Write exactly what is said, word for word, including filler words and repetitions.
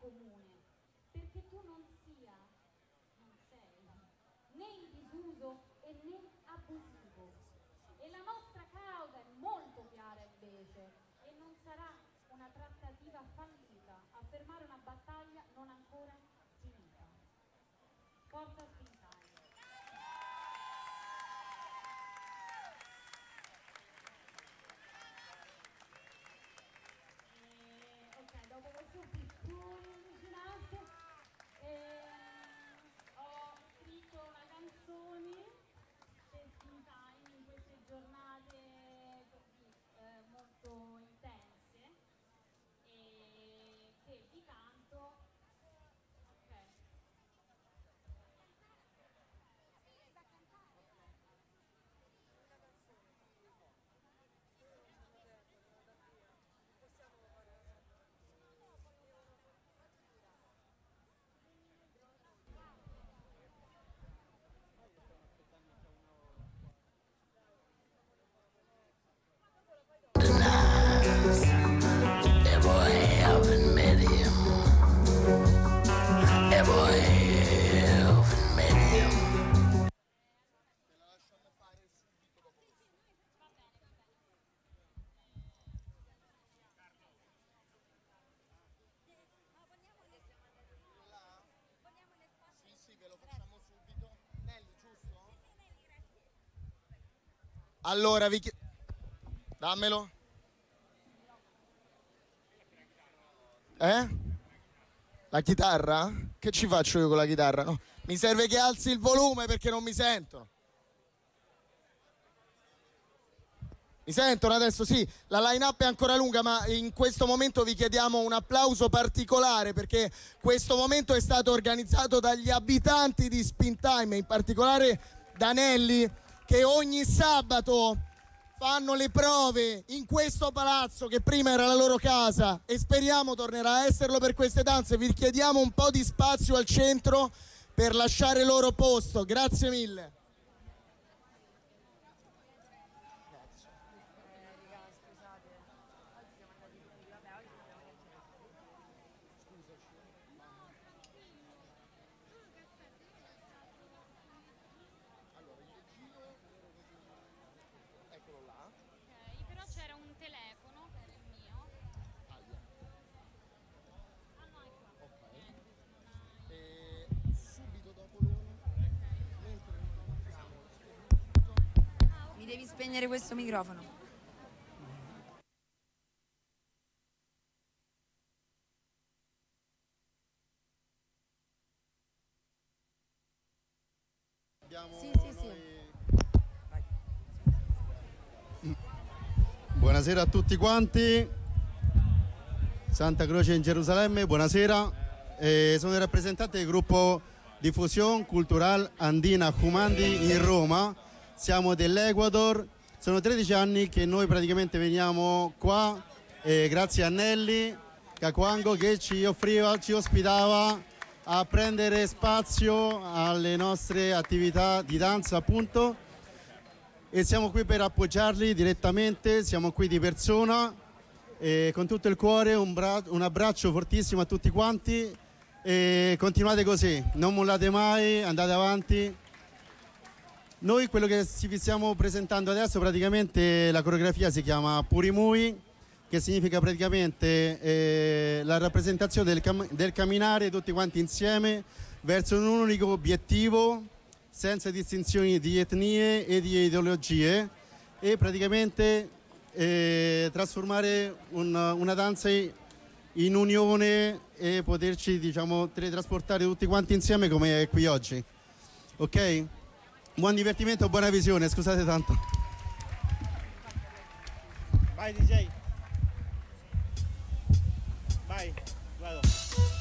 comune, perché tu non sia, non sei, né in disuso e né abusivo. E la nostra causa è molto chiara invece, e non sarà una trattativa fallita a fermare una battaglia non ancora finita. Forza Spin Time! E, ok, dopo questo piccone allucinante ehm, ho scritto una canzone per Spin Time in queste giornate così eh, molto intense, e che vi canto. Ok. Ever haven't met him. Ever haven't met him. Sì, sì, ve lo facciamo subito. Nelly, giusto? Allora, vi chiedo... Dammelo. Eh? La chitarra? Che ci faccio io con la chitarra? No. Mi serve che alzi il volume perché non mi sentono. Mi sentono adesso? Sì, la line-up è ancora lunga, ma in questo momento vi chiediamo un applauso particolare perché questo momento è stato organizzato dagli abitanti di Spin Time, in particolare da Nelly, che ogni sabato fanno le prove in questo palazzo che prima era la loro casa e speriamo tornerà a esserlo per queste danze. Vi chiediamo un po' di spazio al centro per lasciare il loro posto. Grazie mille. Eccolo là. Ok, però c'era un telefono che era il mio. Ah no, è qua. Ok. Niente, non ha- E subito dopo loro, mentre non abbiamo Ah, ok. Mi devi spegnere questo microfono. abbiamo Sì, sì, sì. noi- Buonasera a tutti quanti, Santa Croce in Gerusalemme, buonasera. Eh, sono il rappresentante del gruppo Diffusión Cultural Andina Humandi in Roma, siamo dell'Ecuador, sono tredici anni che noi praticamente veniamo qua, eh, grazie a Nelly Cacuango che ci offriva, ci ospitava a prendere spazio alle nostre attività di danza appunto. E siamo qui per appoggiarli direttamente, siamo qui di persona, e con tutto il cuore un, bra- un abbraccio fortissimo a tutti quanti e continuate così, non mollate mai, andate avanti. Noi quello che ci vi stiamo presentando adesso, praticamente la coreografia si chiama Purimui, che significa praticamente eh, la rappresentazione del, cam- del camminare tutti quanti insieme verso un unico obiettivo, senza distinzioni di etnie e di ideologie, e praticamente eh, trasformare un- una danza in unione e poterci, diciamo, teletrasportare tutti quanti insieme come è qui oggi. Ok? Buon divertimento, buona visione, scusate tanto. Vai D J. Vai.